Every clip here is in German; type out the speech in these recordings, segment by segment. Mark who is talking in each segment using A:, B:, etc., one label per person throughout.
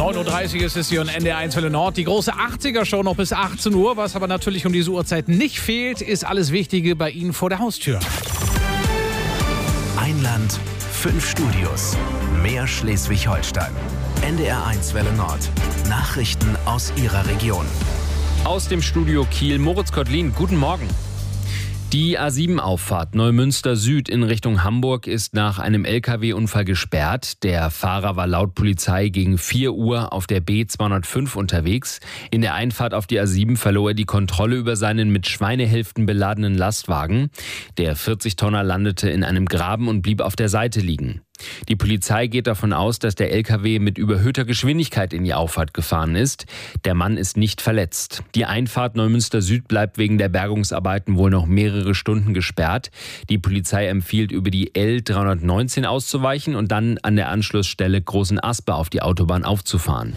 A: 9.30 Uhr ist es hier und NDR1 Welle Nord. Die große 80er-Show noch bis 18 Uhr. Was aber natürlich um diese Uhrzeit nicht fehlt, ist alles Wichtige bei Ihnen vor der Haustür.
B: Ein Land, 5 Studios. Mehr Schleswig-Holstein. NDR1 Welle Nord. Nachrichten aus Ihrer Region.
C: Aus dem Studio Kiel, Moritz Kottlin, guten Morgen. Die A7-Auffahrt Neumünster Süd in Richtung Hamburg ist nach einem LKW-Unfall gesperrt. Der Fahrer war laut Polizei gegen 4 Uhr auf der B205 unterwegs. In der Einfahrt auf die A7 verlor er die Kontrolle über seinen mit Schweinehälften beladenen Lastwagen. Der 40-Tonner landete in einem Graben und blieb auf der Seite liegen. Die Polizei geht davon aus, dass der LKW mit überhöhter Geschwindigkeit in die Auffahrt gefahren ist. Der Mann ist nicht verletzt. Die Einfahrt Neumünster Süd bleibt wegen der Bergungsarbeiten wohl noch mehrere Stunden gesperrt. Die Polizei empfiehlt, über die L319 auszuweichen und dann an der Anschlussstelle Großen Aspe auf die Autobahn aufzufahren.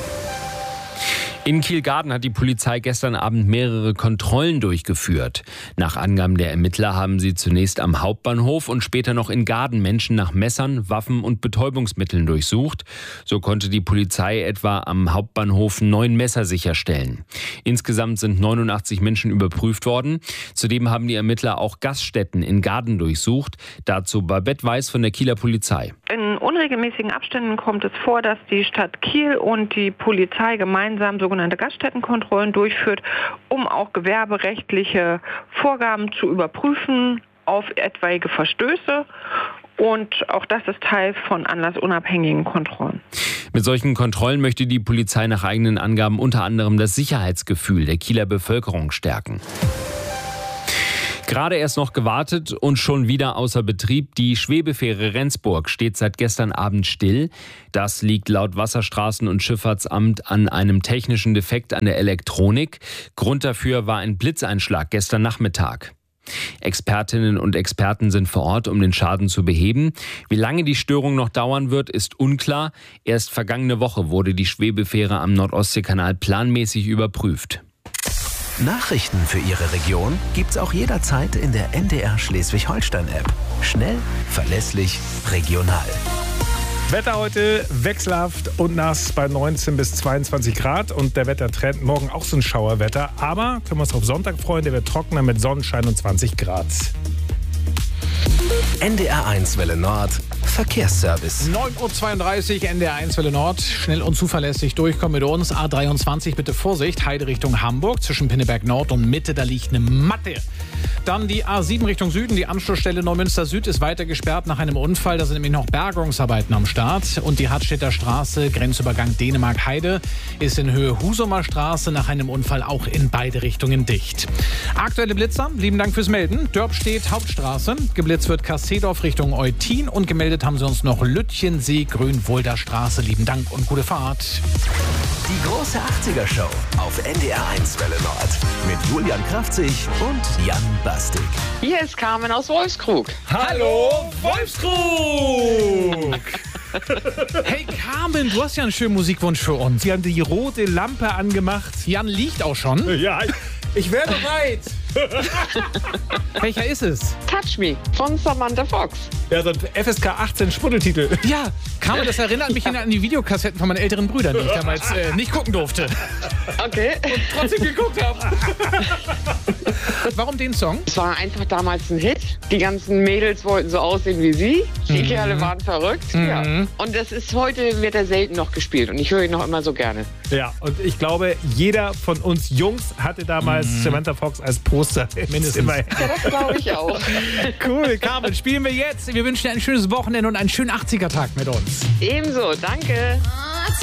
C: In Kiel-Garden hat die Polizei gestern Abend mehrere Kontrollen durchgeführt. Nach Angaben der Ermittler haben sie zunächst am Hauptbahnhof und später noch in Garden Menschen nach Messern, Waffen und Betäubungsmitteln durchsucht. So konnte die Polizei etwa am Hauptbahnhof 9 Messer sicherstellen. Insgesamt sind 89 Menschen überprüft worden. Zudem haben die Ermittler auch Gaststätten in Garden durchsucht. Dazu Babette Weiß von der Kieler Polizei.
D: In unregelmäßigen Abständen kommt es vor, dass die Stadt Kiel und die Polizei gemeinsam sogenannte Gaststättenkontrollen durchführt, um auch gewerberechtliche Vorgaben zu überprüfen auf etwaige Verstöße. Und auch das ist Teil von anlassunabhängigen Kontrollen.
C: Mit solchen Kontrollen möchte die Polizei nach eigenen Angaben unter anderem das Sicherheitsgefühl der Kieler Bevölkerung stärken. Gerade erst noch gewartet und schon wieder außer Betrieb. Die Schwebefähre Rendsburg steht seit gestern Abend still. Das liegt laut Wasserstraßen- und Schifffahrtsamt an einem technischen Defekt an der Elektronik. Grund dafür war ein Blitzeinschlag gestern Nachmittag. Expertinnen und Experten sind vor Ort, um den Schaden zu beheben. Wie lange die Störung noch dauern wird, ist unklar. Erst vergangene Woche wurde die Schwebefähre am Nordostseekanal planmäßig überprüft.
B: Nachrichten für Ihre Region gibt's auch jederzeit in der NDR Schleswig-Holstein-App. Schnell, verlässlich, regional.
A: Wetter heute wechselhaft und nass bei 19 bis 22 Grad. Und der Wettertrend morgen auch so ein Schauerwetter. Aber können wir uns auf Sonntag freuen, der wird trockener mit Sonnenschein und 20 Grad.
B: NDR1 Welle Nord. Verkehrsservice.
A: 9.32 Uhr, NDR1 Welle Nord. Schnell und zuverlässig durchkommen mit uns. A23, bitte Vorsicht. Heide Richtung Hamburg. Zwischen Pinneberg Nord und Mitte, da liegt eine Matte. Dann die A7 Richtung Süden. Die Anschlussstelle Neumünster Süd ist weiter gesperrt nach einem Unfall. Da sind nämlich noch Bergungsarbeiten am Start. Und die Hartstädter Straße, Grenzübergang Dänemark-Heide, ist in Höhe Husumer Straße nach einem Unfall auch in beide Richtungen dicht. Aktuelle Blitzer, lieben Dank fürs Melden. Dörpstedt Hauptstraße. Geblitzt wird Kassedorf Richtung Eutin. Und gemeldet haben sie uns noch Lütchensee, Grünwolder Straße. Lieben Dank und gute Fahrt.
B: Die große 80er-Show auf NDR1 Welle Nord. Mit Julian Kraftzig und Jan Bastik.
E: Hier ist Carmen aus Wolfskrug.
A: Hallo, Wolfskrug! Hey Carmen, du hast ja einen schönen Musikwunsch für uns. Sie haben die rote Lampe angemacht. Jan liegt auch schon.
F: Ja, ich wäre bereit.
A: Welcher ist es?
E: Touch Me von Samantha Fox.
F: Ja, so ein FSK 18 Schmuddeltitel.
A: Ja, Carmen, das erinnert mich an die Videokassetten von meinen älteren Brüdern, die ich damals nicht gucken durfte.
E: Okay.
A: Und trotzdem geguckt habe. Warum den Song?
E: Es war einfach damals ein Hit. Die ganzen Mädels wollten so aussehen wie sie. Die Kerle waren verrückt. Ja. Und das ist heute, wird er selten noch gespielt. Und ich höre ihn noch immer so gerne.
F: Ja, und ich glaube, jeder von uns Jungs hatte damals Samantha Fox als Poster.
A: Mindestens.
E: Ja, das glaube ich auch.
A: Cool, Carmen, spielen wir jetzt. Wir wünschen dir ein schönes Wochenende und einen schönen 80er-Tag mit uns.
E: Ebenso, danke.